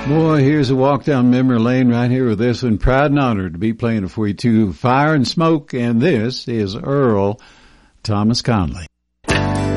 Boy, here's a walk down memory lane right here with this one. Proud and honored to be playing it for you too. Fire and Smoke, and this is Earl Thomas Conley.